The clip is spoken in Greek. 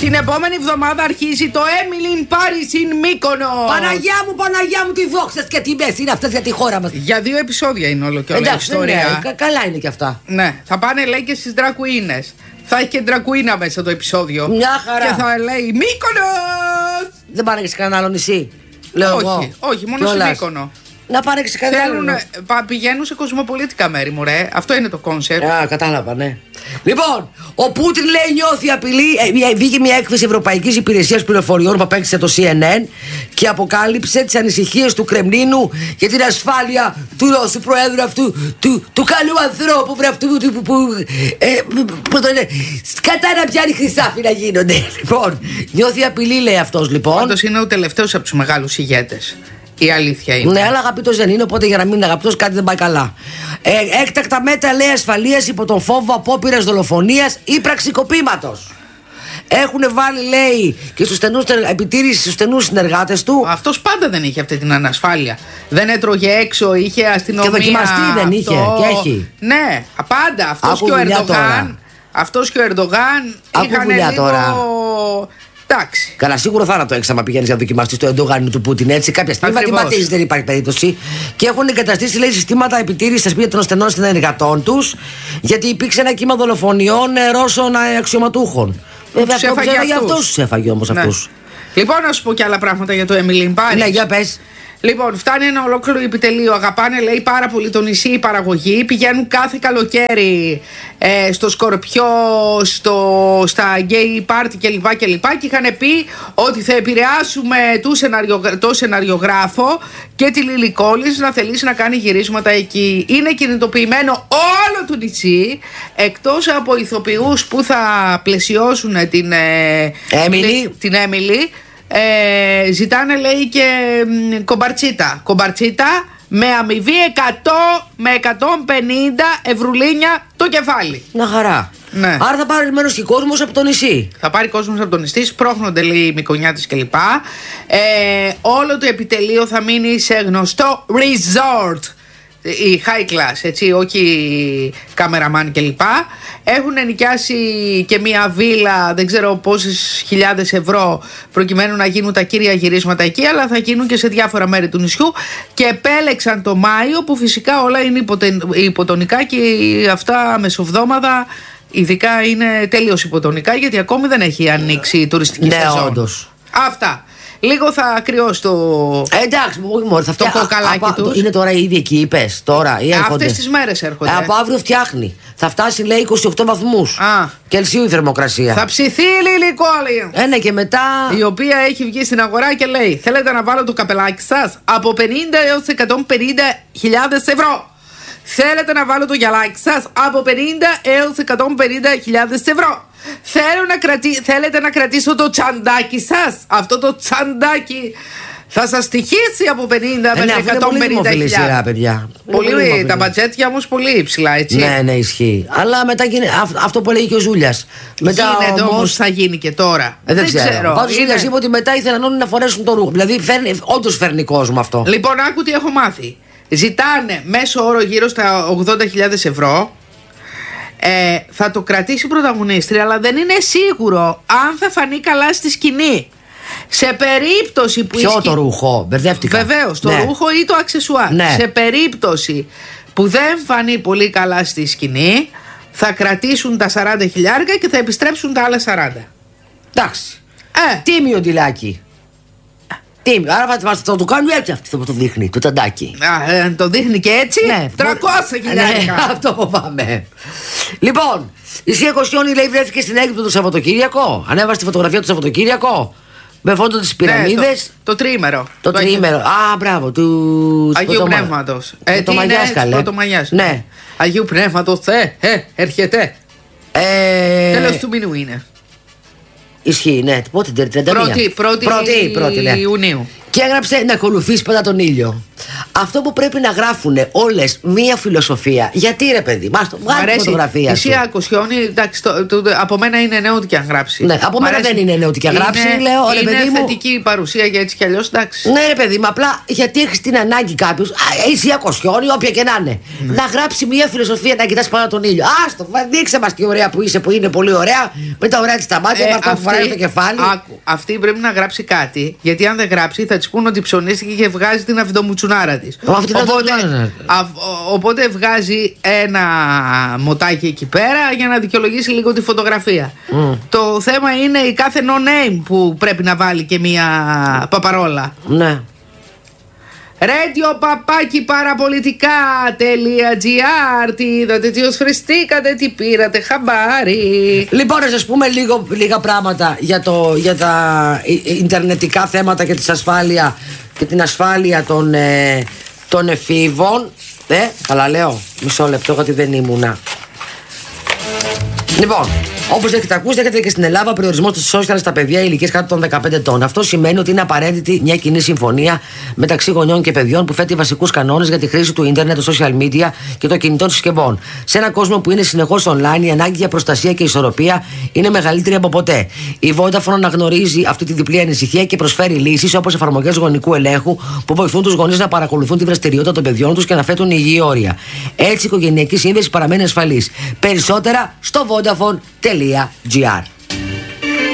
Την επόμενη εβδομάδα αρχίζει το Emily in Paris in Mykonos. Παναγιά μου, τι δόξες και τιμές είναι αυτές για τη χώρα μας. Για 2 επεισόδια είναι όλο και όλη η ιστορία. Καλά είναι και αυτά. Ναι, θα πάνε λέει και στις ντρακουίνες. Θα έχει και ντρακουίνα μέσα το επεισόδιο. Μια χαρά. Και θα λέει Μύκονος. Δεν πάνε και σε κανένα άλλο νησί. Λέω όχι, μόνο σε Μύκονο. Να πάνε και σε κανένα άλλο. Πηγαίνουν σε κοσμοπολίτικα μέρη, μωρέ. Αυτό είναι το κόνσεπτ. Κατάλαβα, ναι. Λοιπόν, ο Πούτιν λέει νιώθει απειλή. Βγήκε μια έκθεση Ευρωπαϊκής Υπηρεσίας Πληροφοριών που απέκτησε το CNN και αποκάλυψε τις ανησυχίες του Κρεμλίνου για την ασφάλεια του Ρώσου Προέδρου αυτού, του καλού ανθρώπου που το είναι. Κατά να πιάνει χρυσάφι να γίνονται. Λοιπόν, νιώθει απειλή, λέει αυτός λοιπόν. Πάντως είναι ο τελευταίος από τους μεγάλους ηγέτες. Η αλήθεια είναι. Ναι, αλλά αγαπητός δεν είναι, οπότε για να μην είναι αγαπητός κάτι δεν πάει καλά. Έκτακτα μέτρα, λέει, ασφαλείας υπό τον φόβο απόπειρας δολοφονίας ή πραξικοπήματος. Έχουν βάλει, λέει, και στους επιτήρηση στους στενούς συνεργάτες του. Αυτός πάντα δεν είχε αυτή την ανασφάλεια. Δεν έτρωγε έξω, είχε αστυνομία. Και δοκιμαστή δεν είχε και έχει. Ναι, πάντα. Αυτός και ο Ερντογάν είχαν λίγο... τώρα. Εντάξει. Καλά, σίγουρο θάνατο έχεις άμα πηγαίνεις για να δοκιμαστείς το Ερντογάν του Πούτιν. Έτσι, κάποια στιγμή βατιματίζεις, δεν υπάρχει περίπτωση. Και έχουν εγκαταστήσει, λέει, συστήματα επιτήρησης στα σπίτια των στενών συνεργατών τους, γιατί υπήρξε ένα κύμα δολοφονιών Ρώσων αξιωματούχων. Βέβαια, αυτούς τους έφαγε όμως αυτούς. Λοιπόν, να σου πω και άλλα πράγματα για το Emily in Paris. Ναι, για πες. Λοιπόν, φτάνει ένα ολόκληρο επιτελείο. Αγαπάνε, λέει, πάρα πολύ το νησί η παραγωγή. Πηγαίνουν κάθε καλοκαίρι στο Σκορπιό, στα γκέι πάρτι κλπ. Και είχαν πει ότι θα επηρεάσουμε το σεναριογράφο και τη Λίλι Κόλλινς να θελήσει να κάνει γυρίσματα εκεί. Είναι κινητοποιημένο όλο το νησί, εκτός από ηθοποιούς που θα πλαισιώσουν την Emily. Ζητάνε, λέει, και κομπαρτσίτα με αμοιβή 100 με 150 ευρουλίνια το κεφάλι. Να χαρά. Ναι. Άρα θα πάρει μέρος και κόσμος από το νησί. Θα πάρει κόσμος από το νησί, σπρώχνονται, λέει, οι Μυκονιάτες κλπ. Όλο το επιτελείο θα μείνει σε γνωστό resort. Η high class, έτσι, όχι καμεραμάν κλπ. Έχουν νοικιάσει και μία βίλα, δεν ξέρω πόσες χιλιάδες ευρώ, προκειμένου να γίνουν τα κύρια γυρίσματα εκεί, αλλά θα γίνουν και σε διάφορα μέρη του νησιού. Και επέλεξαν το Μάιο, που φυσικά όλα είναι υποτονικά και αυτά μεσοβδόμαδα ειδικά είναι τελείως υποτονικά, γιατί ακόμη δεν έχει ανοίξει η τουριστική σεζόν. Ναι, όντως. Αυτά. Λίγο θα κρυώσει το. Εντάξει, όχι, θα το κοκαλάκι του. Είναι τώρα ήδη εκεί, είπες. Τώρα ή έρχονται. Αυτές τις μέρες έρχονται. Από αύριο φτιάχνει. Θα φτάσει, λέει, 28 βαθμούς Κελσίου η θερμοκρασία. Θα ψηθεί η Λίλι Κόλλινς. Ναι, και μετά. Η οποία έχει βγει στην αγορά και λέει: θέλετε να βάλω το καπελάκι σας από 50 έως 150.000 ευρώ. Θέλετε να βάλω το γυαλάκι σας από 50 έως 150.000 ευρώ. Θέλετε να κρατήσω το τσαντάκι σας. Αυτό το τσαντάκι θα σας στοιχήσει από 50 μέχρι 150.000. παιδιά. Πολύ, τα μπατζέτια όμως πολύ υψηλά, έτσι. Ναι, ισχύει. Αλλά μετά γίνεται αυτό που λέει και ο Ζούλιας. Γίνεται όμως, θα γίνει και τώρα. Δεν ξέρω. Πάντως ο Ζούλιας είπε ότι μετά ήθελαν όλοι να φορέσουν το ρούχο. Δηλαδή όντως φέρνει κόσμο αυτό. Λοιπόν, άκου τι έχω μάθει. Ζητάνε μέσο όρο γύρω στα 80.000 ευρώ. Θα το κρατήσει πρωταγωνίστρια, αλλά δεν είναι σίγουρο αν θα φανεί καλά στη σκηνή. Σε περίπτωση που. Ποιο το ρούχο, μπερδεύτηκα. Βεβαίως, το ρούχο ή το αξεσουάρ. Ναι. Σε περίπτωση που δεν φανεί πολύ καλά στη σκηνή, θα κρατήσουν τα 40.000 και θα επιστρέψουν τα άλλα 40. Εντάξει. Τίμιο ντυλάκι. Άρα θα το κάνουν έτσι αυτό που το δείχνει, το ταντάκι. Το δείχνει και έτσι. Ναι, 300.000. Ναι, αυτό φοβάμαι. Λοιπόν, η Σία Κοσιόνη, λέει, βρέθηκε στην Αίγυπτο το Σαββατοκύριακο. Ανέβασε τη φωτογραφία του Σαββατοκύριακο με φόντο τις πυραμίδες. Το τρίμερο. Το τρίμερο. Μπράβο, του Αγίου Πνεύματος. Το Μαγιάς, καλέ. Ναι. Αγίου Πνεύματος, έρχεται. Τέλος του μήνου είναι. Ισχύει, ναι. Πότε, 31. Πρώτη ναι. Ιουνίου. Και έγραψε να ακολουθείς πάντα τον ήλιο. αυτό που πρέπει να γράφουν όλες μία φιλοσοφία. Γιατί ρε παιδί, μας το βγάλει τη φωτογραφία. Η Σία Κοσιόνη, εντάξει, από μένα είναι νεότικη αν γράψει. Ναι, από μένα δεν είναι νεότικη αν γράψει. Λέω, ρε παιδί μου. Είναι θετική η παρουσία για έτσι κι αλλιώς, εντάξει. Ναι, ρε παιδί μου, απλά γιατί έχει την ανάγκη κάποιο, η Σία Κοσιόνη, όποια και να είναι, να γράψει μία φιλοσοφία να κοιτάς πάνω τον ήλιο. Άστο, δείξε μας τι ωραία που είσαι, που είναι πολύ ωραία, με τα ωραία της τα μάτια, με τα φοράει το κεφάλι. Αυτή πρέπει να γράψει κάτι, γιατί αν δεν γράψει θα της πούνε ότι ψωνίστηκε και βγάζει την αυδομουτσουνάρα της. Οπότε βγάζει ένα μοτάκι εκεί πέρα για να δικαιολογήσει λίγο τη φωτογραφία. Το θέμα είναι η κάθε no-name που πρέπει να βάλει και μία παπαρόλα. Ναι. Radio παπάκι παραπολιτικά.gr. Τι είδατε, τι οσφριστήκατε, τι πήρατε χαμπάρι. Λοιπόν, να σας πούμε λίγα πράγματα για τα ιντερνετικά θέματα και την ασφάλεια των εφήβων. Καλά λέω, μισό λεπτό γιατί δεν ήμουνα. Λοιπόν, όπως έχετε ακούσει, έχετε και στην Ελλάδα περιορισμό του social στα παιδιά ηλικίας κάτω των 15 ετών. Αυτό σημαίνει ότι είναι απαραίτητη μια κοινή συμφωνία μεταξύ γονιών και παιδιών που θέτει βασικούς κανόνες για τη χρήση του ίντερνετ, των social media και των κινητών συσκευών. Σε έναν κόσμο που είναι συνεχώς online, η ανάγκη για προστασία και ισορροπία είναι μεγαλύτερη από ποτέ. Η Vodafone αναγνωρίζει αυτή τη διπλή ανησυχία και προσφέρει λύσεις όπως εφαρμογές γονικού ελέγχου που βοηθούν τους γονείς να παρακολουθούν τη δραστηριότητα των παιδιών τους και να θέτουν υγιή όρια. Έτσι, η οικογενειακή σύνδεση παραμένει ασφαλής. Περισσότερα στο Vodafone.gr.